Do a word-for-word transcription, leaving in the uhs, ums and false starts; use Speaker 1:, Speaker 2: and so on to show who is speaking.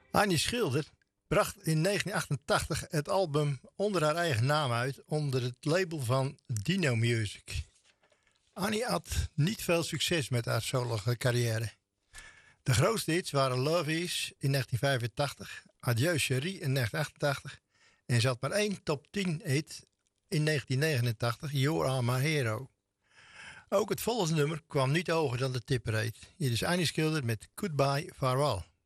Speaker 1: Annie Schilder bracht in negentien achtentachtig het album onder haar eigen naam uit onder het label van Dino Music. Annie had niet veel succes met haar solo carrière. De grootste hits waren Love Is in negentien vijfentachtig, Adieu Cherie in negentien achtentachtig en ze had maar één top tien hit in negentien negenentachtig, You Are My Hero. Ook het volgende nummer kwam niet hoger dan de tipperate. Hier is Annie Schilder met Goodbye Farewell.